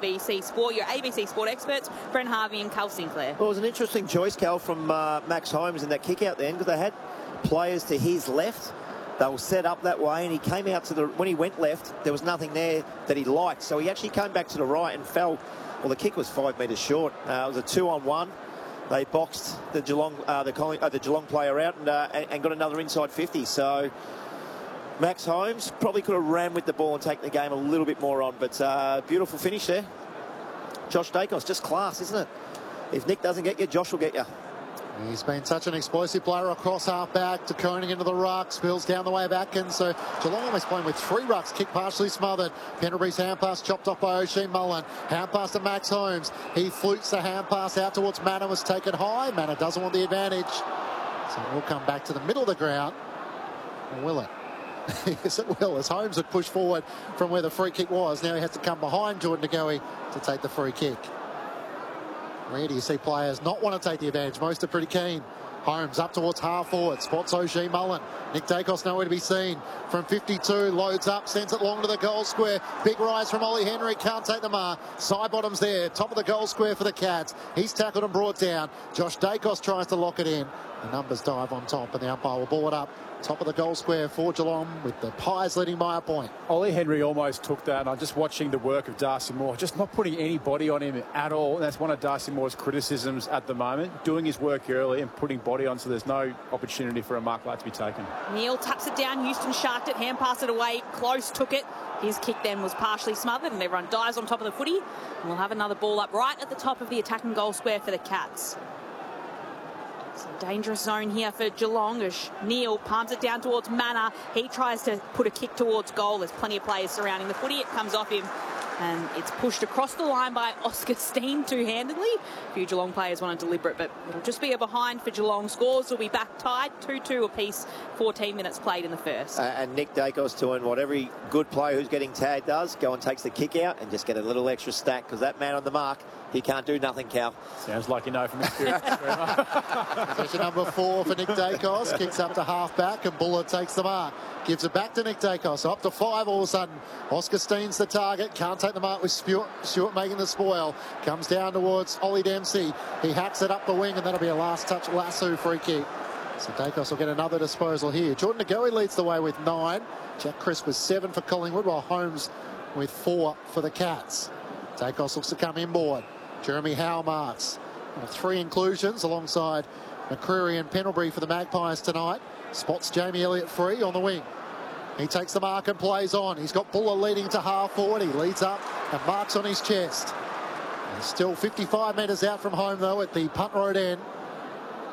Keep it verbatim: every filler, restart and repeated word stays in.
B C Sport, your A B C Sport experts, Brent Harvey and Cal Sinclair. Well, it was an interesting choice, Cal, from uh, Max Holmes in that kick out then, because they had players to his left. They were set up that way, and he came out to the... When he went left, there was nothing there that he liked. So he actually came back to the right and fell... Well, the kick was five metres short. Uh, it was a two-on-one. They boxed the Geelong, uh, the, Colling, uh, the Geelong player out and, uh, and got another inside fifty. So Max Holmes probably could have ran with the ball and taken the game a little bit more on. But uh, beautiful finish there. Josh Dacos, just class, isn't it? If Nick doesn't get you, Josh will get you. He's been such an explosive player across half-back, to Koenig into the ruck, spills down the way of Atkins. So Geelong almost playing with three rucks, kick partially smothered. Pendlebury's hand pass chopped off by O'Shea Mullen. Hand pass to Max Holmes. He flutes the hand pass out towards Manor, was taken high. Manor doesn't want the advantage. So we'll come back to the middle of the ground. Or will it? Yes, it will, as Holmes had pushed forward from where the free kick was. Now he has to come behind Jordan Ngoe to take the free kick. Rare do you see players not want to take the advantage. Most are pretty keen. Holmes up towards half forward, spots O'Shea Mullen. Nick Dacos nowhere to be seen. From fifty-two, loads up, sends it long to the goal square. Big rise from Ollie Henry, can't take the mark. Side bottoms there, top of the goal square for the Cats. He's tackled and brought down. Josh Dacos tries to lock it in. The numbers dive on top, and the umpire will ball it up. Top of the goal square for Geelong, with the Pies leading by a point. Ollie Henry almost took that, and I'm just watching the work of Darcy Moore, just not putting any body on him at all. That's one of Darcy Moore's criticisms at the moment, doing his work early and putting body on, so there's no opportunity for a mark like to be taken. Neil taps it down, Houston sharked it, hand passed it away, Close took it. His kick then was partially smothered, and everyone dives on top of the footy. And we'll have another ball up right at the top of the attacking goal square for the Cats. It's a dangerous zone here for Geelong as Neil palms it down towards Manor. He tries to put a kick towards goal. There's plenty of players surrounding the footy. It comes off him and it's pushed across the line by Oscar Steen two-handedly. A few Geelong players want to deliver it, but it'll just be a behind for Geelong. Scores will be back tied, two two apiece, fourteen minutes played in the first. Uh, and Nick Dacos doing what every good player who's getting tagged does, go and takes the kick out and just get a little extra stack, because that man on the mark, he can't do nothing, Cal. Sounds like you know from experience. Position number four for Nick Dacos. Kicks up to half-back and Buller takes the mark. Gives it back to Nick Dacos. Up to five all of a sudden. Oscar Steen's the target. Can't take the mark with Stewart. Stewart making the spoil. Comes down towards Ollie Dempsey. He hacks it up the wing, and that'll be a last touch lasso free kick. So Dacos will get another disposal here. Jordan Ngoe leads the way with nine. Jack Crisp with seven for Collingwood, while Holmes with four for the Cats. Dacos looks to come inboard. Jeremy Howe marks. Three inclusions alongside McCreary and Pendlebury for the Magpies tonight. Spots Jamie Elliott free on the wing. He takes the mark and plays on. He's got Buller leading to half forward. He leads up and marks on his chest. He's still fifty-five metres out from home, though, at the punt road end.